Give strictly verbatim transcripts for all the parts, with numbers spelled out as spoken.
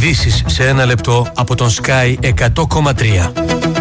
Ειδήσεις σε ένα λεπτό από τον Sky εκατό κόμμα τρία.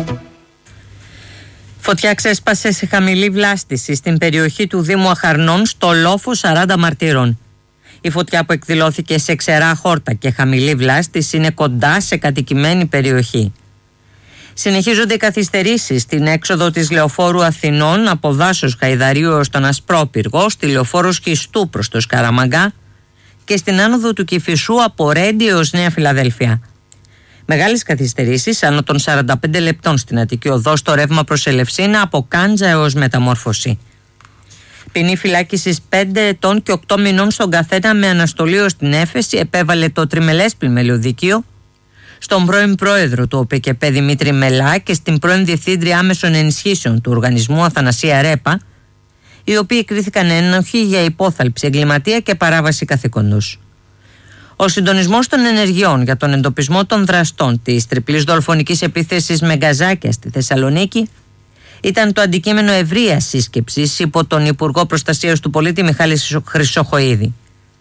Φωτιά ξέσπασε σε χαμηλή βλάστηση στην περιοχή του Δήμου Αχαρνών στο λόφο σαράντα μαρτύρων. Η φωτιά που εκδηλώθηκε σε ξερά χόρτα και χαμηλή βλάστηση είναι κοντά σε κατοικημένη περιοχή. Συνεχίζονται οι καθυστερήσεις στην έξοδο της Λεωφόρου Αθηνών από Δάσος Χαϊδαρίου έως τον Ασπρόπυργο, στη Λεωφόρο Σχιστού προς το Σκαραμαγκά και στην άνοδο του Κηφισού από Ρέντι έως Νέα Φιλαδέλφια. Μεγάλες καθυστερήσεις άνω των σαράντα πέντε λεπτών στην Αττική Οδό στο ρεύμα προς Ελευσίνα από Κάντζα έως Μεταμόρφωση. Ποινή φυλάκισης πέντε ετών και οκτώ μηνών στον καθένα με αναστολή ως την έφεση επέβαλε το τριμελές πλημμελιωδικείο στον πρώην πρόεδρο του ΟΠΕΚΕΠΕ Δημήτρη Μελά και στην πρώην διευθύντρια άμεσων ενισχύσεων του οργανισμού Αθανασία Ρέπα, οι οποίοι κρίθηκαν ένοχοι για υπόθαλψη, εγκληματία και παράβαση καθήκοντος. Ο συντονισμός των ενεργειών για τον εντοπισμό των δραστών της τριπλής δολοφονικής επίθεσης με γκαζάκια στη Θεσσαλονίκη ήταν το αντικείμενο ευρείας σύσκεψης υπό τον Υπουργό Προστασίας του Πολίτη Μιχάλη Χρυσοχοΐδη.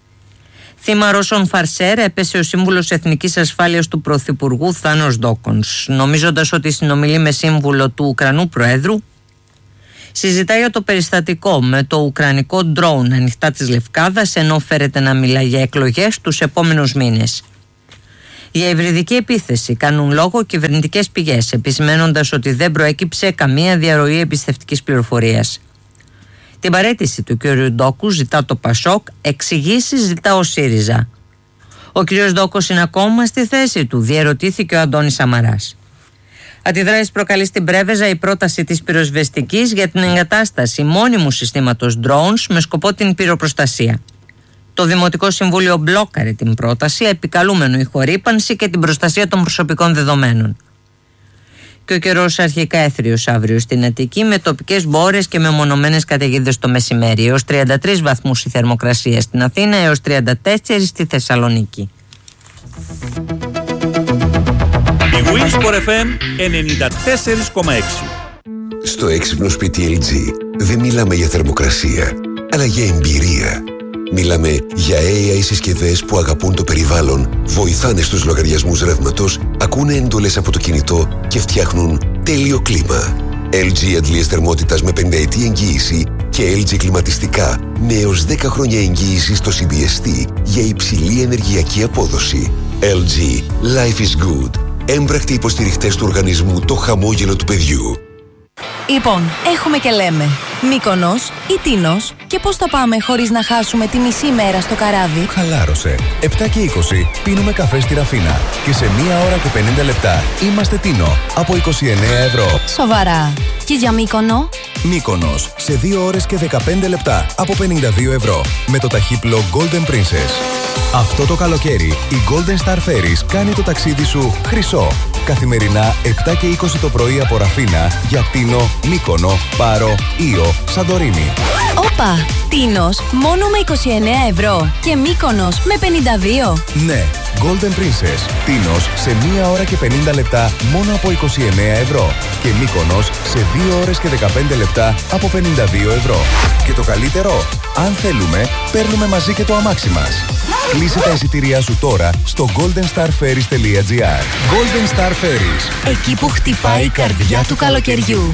Θύμα Ρώσων Φαρσέρ έπεσε ο σύμβουλος Εθνικής Ασφάλειας του Πρωθυπουργού Θάνος Ντόκονς, νομίζοντας ότι συνομιλεί με σύμβουλο του Ουκρανού Προέδρου. Συζητάει για το περιστατικό με το ουκρανικό ντρόουν ανοιχτά της Λευκάδας, ενώ φέρεται να μιλάει για εκλογές τους επόμενους μήνες. Για υβριδική επίθεση κάνουν λόγο κυβερνητικές πηγές, επισημένοντας ότι δεν προέκυψε καμία διαρροή εμπιστευτικής πληροφορίας. Την παραίτηση του κ. Ντόκου ζητά το Πασόκ, εξηγήσεις ζητά ο ΣΥΡΙΖΑ. Ο κ. Ντόκος είναι ακόμα στη θέση του, διερωτήθηκε ο Αντώνης Σαμαράς. Αντιδράσεις προκαλεί στην Πρέβεζα η πρόταση της πυροσβεστικής για την εγκατάσταση μόνιμου συστήματος drones με σκοπό την πυροπροστασία. Το Δημοτικό Συμβούλιο μπλόκαρε την πρόταση, επικαλούμενο ηχορύπανση και την προστασία των προσωπικών δεδομένων. Και ο καιρός αρχικά έθριος αύριο στην Αττική, με τοπικές μπόρες και μεμονωμένες καταιγίδες το μεσημέρι. Έως τριάντα τρεις βαθμούς η θερμοκρασία στην Αθήνα, έως τριάντα τέσσερα στη Θεσσαλονίκη. Η Winsport εφ εμ ενενήντα τέσσερα κόμμα έξι. Στο έξυπνο σπίτι ελ τζι δεν μιλάμε για θερμοκρασία, αλλά για εμπειρία. Μιλάμε για έι άι συσκευές που αγαπούν το περιβάλλον, βοηθάνε στους λογαριασμούς ρεύματος, ακούνε εντολές από το κινητό και φτιάχνουν τέλειο κλίμα. ελ τζι αντλίες θερμότητας με πενταετή εγγύηση και ελ τζι κλιματιστικά με έως δέκα χρόνια εγγύηση στο σι μπι ες τι για υψηλή ενεργειακή απόδοση. ελ τζι. Life is good. Έμπρακτοι υποστηριχτές του οργανισμού Το Χαμόγελο του Παιδιού. Λοιπόν, έχουμε και λέμε Μύκονος ή Τίνος, και πώς θα πάμε χωρίς να χάσουμε τη μισή μέρα στο καράβι? Χαλάρωσε. επτά και είκοσι πίνουμε καφέ στη Ραφίνα και σε μία ώρα και πενήντα λεπτά είμαστε Τίνο από είκοσι εννέα ευρώ. Σοβαρά. Και για Μύκονο? Μύκονος σε δύο ώρες και δεκαπέντε λεπτά από πενήντα δύο ευρώ με το ταχύπλο Golden Princess. Αυτό το καλοκαίρι η Golden Star Ferries κάνει το ταξίδι σου χρυσό. Καθημερινά επτά και είκοσι το πρωί από Ραφίνα για Τίνο, Μύκονο, Πάρο, Ήο, Σαντορίνη. Όπα! Τίνος μόνο με είκοσι εννέα ευρώ και Μύκονος με πενήντα δύο. Ναι, Golden Princess. Τίνος σε μία ώρα και πενήντα λεπτά μόνο από είκοσι εννέα ευρώ και Μύκονος σε δύο ώρες και δεκαπέντε λεπτά από πενήντα δύο ευρώ. Και το καλύτερο, αν θέλουμε, παίρνουμε μαζί και το αμάξι μας. Κλείσε τα εισιτήριά σου τώρα στο golden star ferries τελεία gr. Golden Star Ferries. Εκεί που χτυπάει η καρδιά του καλοκαιριού.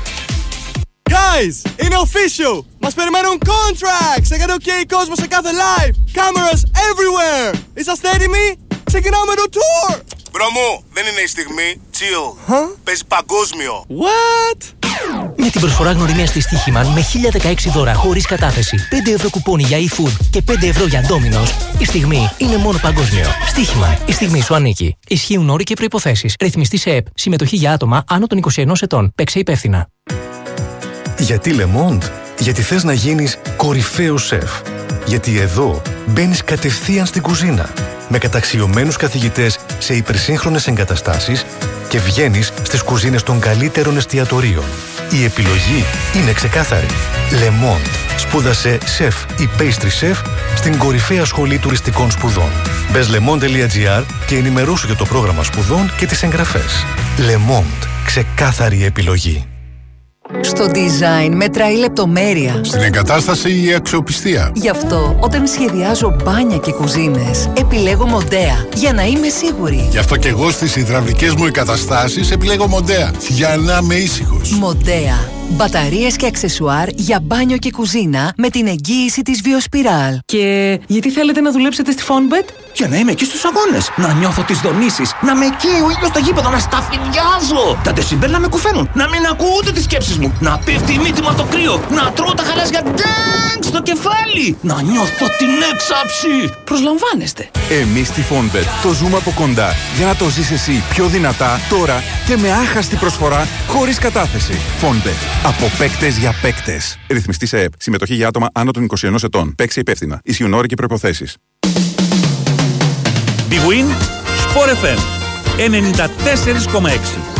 Guys, είναι official! Μας περιμένουν contracts! Έκανε ok κόσμο σε κάθε live! Cameras everywhere! Είσαστε έτοιμοι? Ξεκινάμε το tour! Μπρο μου, δεν είναι η στιγμή. Chill. Huh? Παίζει παγκόσμιο. What? Με την προσφορά γνωριμίας της Στοίχημαν με χίλια δεκαέξι δώρα χωρίς κατάθεση, πέντε ευρώ κουπόνι για e-food και πέντε ευρώ για Domino's, η στιγμή είναι μόνο παγκόσμιο. Στοίχημαν, η στιγμή σου ανήκει. Ισχύουν όροι και προϋποθέσεις. Ρυθμιστή σε ΕΠ. Συμμετοχή για άτομα άνω των είκοσι ενός ετών. Παίξε υπεύθυνα. Γιατί Le Monde? Γιατί θες να γίνεις κορυφαίος σεφ. Γιατί εδώ μπαίνεις κατευθείαν στην κουζίνα με καταξιωμένους καθηγητές σε υπερσύγχρονες εγκαταστάσεις και βγαίνεις στις κουζίνες των καλύτερων εστιατορίων. Η επιλογή είναι ξεκάθαρη. Le Monde. Σπούδασε σεφ ή pastry chef στην κορυφαία σχολή τουριστικών σπουδών. Μπες le monde τελεία gr και ενημερώσου για το πρόγραμμα σπουδών και τις εγγραφές. Le Monde. Ξεκάθαρη επιλογή. Στο design μετράει η λεπτομέρεια. Στην εγκατάσταση η αξιοπιστία. Γι' αυτό όταν σχεδιάζω μπάνια και κουζίνες επιλέγω Μοντέα για να είμαι σίγουρη. Γι' αυτό και εγώ στις υδραυλικές μου εγκαταστάσεις επιλέγω Μοντέα για να είμαι ήσυχος. Μοντέα. Μπαταρίες και αξεσουάρ για μπάνιο και κουζίνα με την εγγύηση της Βιοσπιράλ. Και γιατί θέλετε να δουλέψετε στη Fonbet? Για να είμαι εκεί στους αγώνες, να νιώθω τις δονήσεις, να με καίει ο ήλιος στο γήπεδο, να σταφυλιάζω. Τα ντεσιμπέλ να με κουφαίνουν, να μην ακούω ούτε τις σκέψεις μου, να πέφτει η μύτη μου από το κρύο, να τρώω τα χαλάζια ντάγκ στο κεφάλι, να νιώθω την έξαψη. Προσλαμβάνεστε. Εμείς στη Fonbet το ζούμε από κοντά για να το ζεις εσύ πιο δυνατά τώρα και με άχαστη προσφορά χωρίς κατάθεση. Fonbet. Από παίκτες για παίκτες. Ρυθμιστή σε ΕΕΠ. Συμμετοχή για άτομα άνω των είκοσι ενός ετών. Παίξε υπεύθυνα. Ισχύουν όροι και προϋποθέσεις. Big Win Sport εφ εμ ενενήντα τέσσερα κόμμα έξι.